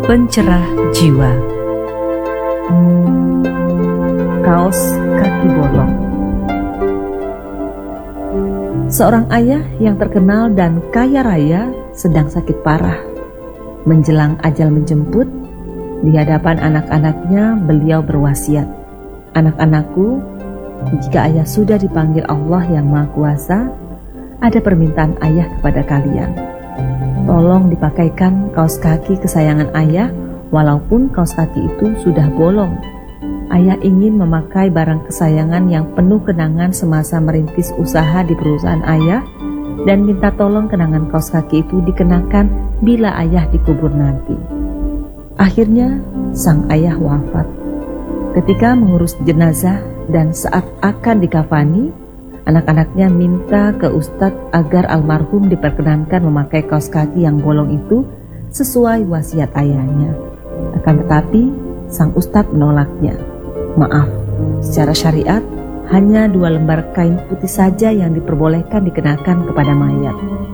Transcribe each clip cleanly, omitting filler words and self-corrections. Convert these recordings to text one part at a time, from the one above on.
Pencerah jiwa. Kaos kaki bolong. Seorang ayah yang terkenal dan kaya raya sedang sakit parah. Menjelang ajal menjemput, di hadapan anak-anaknya beliau berwasiat, "Anak-anakku, jika ayah sudah dipanggil Allah yang Maha Kuasa, ada permintaan ayah kepada kalian. Tolong dipakaikan kaos kaki kesayangan ayah, walaupun kaos kaki itu sudah bolong. Ayah ingin memakai barang kesayangan yang penuh kenangan semasa merintis usaha di perusahaan ayah, dan minta tolong kenangan kaos kaki itu dikenakan bila ayah dikubur nanti." Akhirnya sang ayah wafat. Ketika mengurus jenazah dan saat akan dikafani, anak-anaknya minta ke Ustadz agar almarhum diperkenankan memakai kaos kaki yang bolong itu sesuai wasiat ayahnya. Akan tetapi sang Ustadz menolaknya. Maaf, secara syariat hanya 2 lembar kain putih saja yang diperbolehkan dikenakan kepada mayat.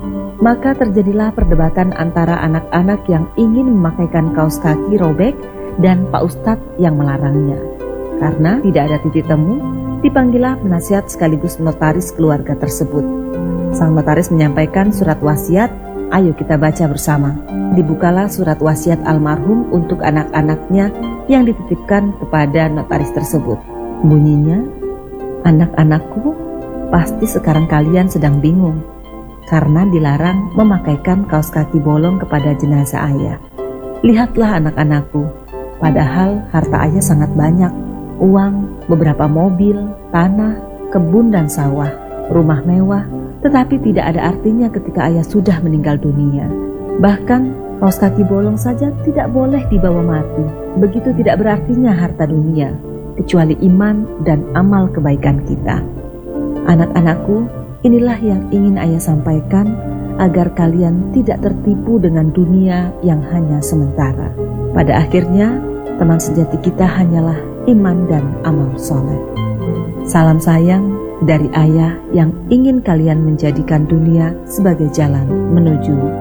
Maka terjadilah perdebatan antara anak-anak yang ingin memakaikan kaos kaki robek dan Pak Ustadz yang melarangnya. Karena tidak ada titik temu, dipanggillah penasihat sekaligus notaris keluarga tersebut. Sang notaris menyampaikan surat wasiat, "Ayo kita baca bersama." Dibukalah surat wasiat almarhum untuk anak-anaknya yang dititipkan kepada notaris tersebut. Bunyinya, "Anak-anakku, pasti sekarang kalian sedang bingung karena dilarang memakaikan kaos kaki bolong kepada jenazah ayah. Lihatlah anak-anakku, padahal harta ayah sangat banyak. Uang, beberapa mobil, tanah, kebun dan sawah, rumah mewah, tetapi tidak ada artinya ketika ayah sudah meninggal dunia. Bahkan kaos kaki bolong saja tidak boleh dibawa mati. Begitu tidak berartinya harta dunia, kecuali iman dan amal kebaikan kita. Anak-anakku, inilah yang ingin ayah sampaikan agar kalian tidak tertipu dengan dunia yang hanya sementara. Pada akhirnya, teman sejati kita hanyalah iman dan amal soleh. Salam sayang dari ayah yang ingin kalian menjadikan dunia sebagai jalan menuju